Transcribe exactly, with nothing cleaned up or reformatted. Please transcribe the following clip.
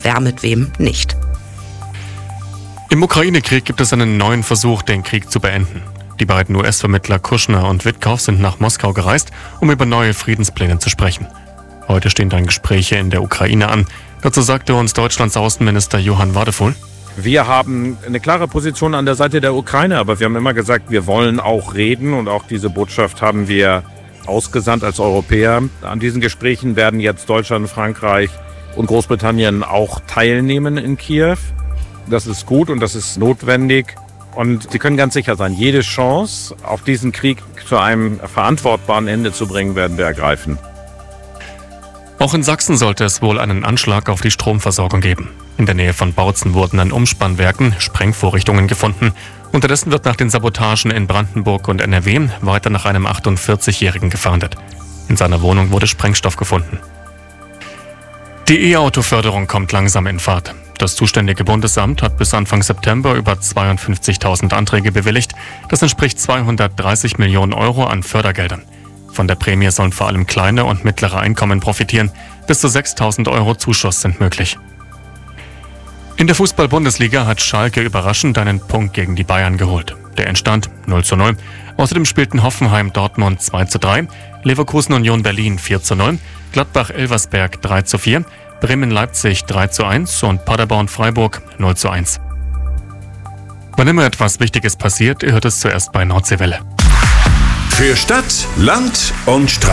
wer mit wem nicht. Im Ukraine-Krieg gibt es einen neuen Versuch, den Krieg zu beenden. Die beiden U S-Vermittler Kushner und Witkow sind nach Moskau gereist, um über neue Friedenspläne zu sprechen. Heute stehen dann Gespräche in der Ukraine an. Dazu sagte uns Deutschlands Außenminister Johann Wadephul: Wir haben eine klare Position an der Seite der Ukraine, aber wir haben immer gesagt, wir wollen auch reden, und auch diese Botschaft haben wir ausgesandt als Europäer. An diesen Gesprächen werden jetzt Deutschland, Frankreich und Großbritannien auch teilnehmen in Kiew. Das ist gut und das ist notwendig. Und Sie können ganz sicher sein, jede Chance, auch diesen Krieg zu einem verantwortbaren Ende zu bringen, werden wir ergreifen. Auch in Sachsen sollte es wohl einen Anschlag auf die Stromversorgung geben. In der Nähe von Bautzen wurden an Umspannwerken Sprengvorrichtungen gefunden. Unterdessen wird nach den Sabotagen in Brandenburg und N R W weiter nach einem achtundvierzigjährigen gefahndet. In seiner Wohnung wurde Sprengstoff gefunden. Die E-Auto-Förderung kommt langsam in Fahrt. Das zuständige Bundesamt hat bis Anfang September über zweiundfünfzigtausend Anträge bewilligt. Das entspricht zweihundertdreißig Millionen Euro an Fördergeldern. Von der Prämie sollen vor allem kleine und mittlere Einkommen profitieren. Bis zu sechstausend Euro Zuschuss sind möglich. In der Fußball-Bundesliga hat Schalke überraschend einen Punkt gegen die Bayern geholt. Der Endstand null zu null. Außerdem spielten Hoffenheim Dortmund zwei zu drei, Leverkusen Union Berlin vier zu null, Gladbach Elversberg drei zu vier, Bremen Leipzig drei zu eins und Paderborn Freiburg null zu eins. Wann immer etwas Wichtiges passiert, ihr hört es zuerst bei Nordseewelle. Für Stadt, Land und Straße.